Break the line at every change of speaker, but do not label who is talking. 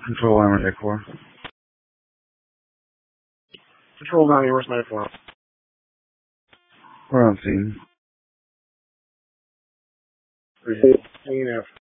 Control Line, Nick 4.
Control 90, where's 94?
We're on scene.
Hanging F.